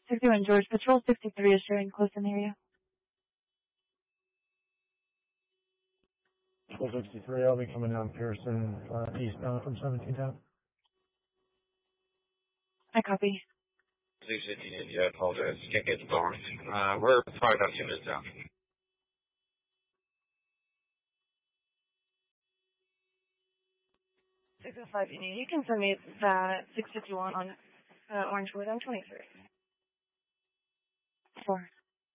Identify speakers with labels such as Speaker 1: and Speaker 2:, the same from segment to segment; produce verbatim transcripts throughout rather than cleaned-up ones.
Speaker 1: sixty-one George, Patrol sixty-three is showing close in the area.
Speaker 2: Patrol sixty-three, I'll be coming down Pearson, uh, eastbound from seventeen ten.
Speaker 1: I copy.
Speaker 3: six fifteen, yeah, I apologize. Can't get the bar. Uh, we're probably about two minutes out.
Speaker 1: six oh five, you can send me that six fifty-one on uh, Orangewood. I'm twenty-three. Four.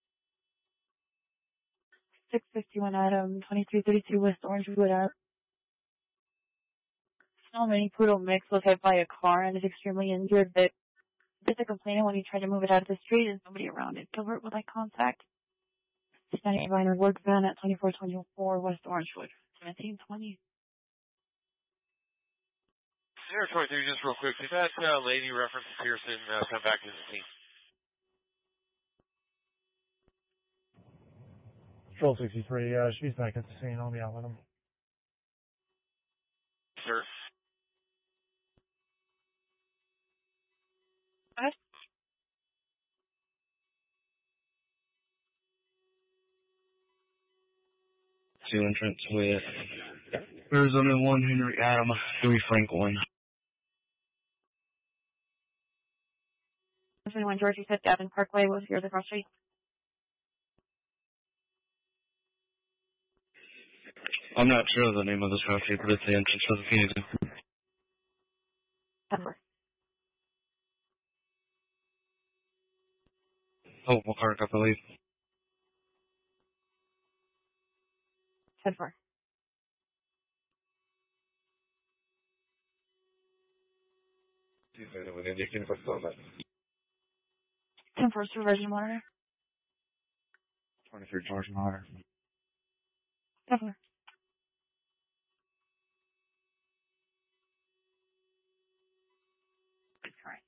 Speaker 1: six fifty-one Adam, twenty-three thirty-two West Orangewood out. Small Mini Poodle mix was hit by a car and is extremely injured, but did the complainant when he tried to move it out of the street. There's nobody around it. Gilbert would like contact. Standing Viner work van at twenty-four twenty-four West Orangewood, seventeen twenty.
Speaker 3: Zero twenty-three, just real quick. We've had uh, lady reference to Pearson uh, come back to the scene.
Speaker 2: Patrol sixty-three, uh, she's back at the scene. I'll be out with them.
Speaker 3: Sir.
Speaker 1: What?
Speaker 4: Two entrance with Arizona one, Henry Adam, Louis Franklin.
Speaker 1: twenty-one George, you said Gavin Parkway was here the cross street.
Speaker 4: I'm not sure of the name of this cross street, but it's the entrance for the Phoenix.
Speaker 1: September.
Speaker 4: Oh, McCark, I believe.
Speaker 1: September. ten four supervision monitor.
Speaker 4: twenty-three George Monitor.
Speaker 1: September. Correct.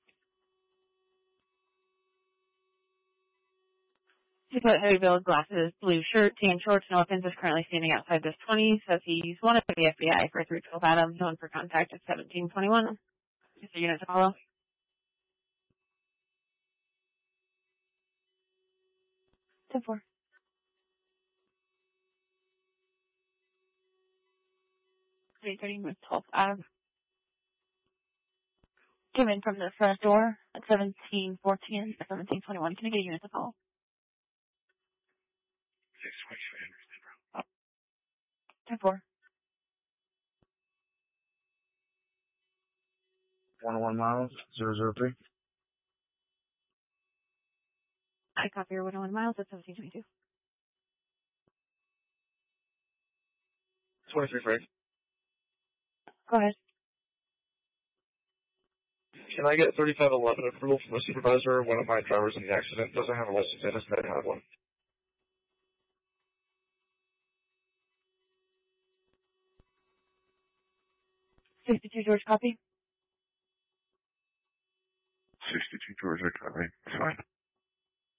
Speaker 1: He put heavy veiled glasses, blue shirt, tan shorts, no offense, is currently standing outside this twenty. Says he's wanted for the F B I for three twelve Adam, known for contact at seventeen twenty-one. Is the unit to follow? ten four. three thirty with twelve Adam. Came in from the front door at seventeen fourteen, at seventeen twenty-one. Can I get a unit to follow?
Speaker 4: six twenty-three,
Speaker 1: ten four.
Speaker 4: one oh one miles, zero zero three.
Speaker 1: I copy your one oh one miles at seventeen twenty-two.
Speaker 3: twenty-three, Frank.
Speaker 1: Go ahead.
Speaker 3: Can I get thirty-five eleven approval from the supervisor? One of my drivers in the accident doesn't have a license, I just didn't have one.
Speaker 1: sixty-two George, copy.
Speaker 4: sixty-two George, I copy. Fine.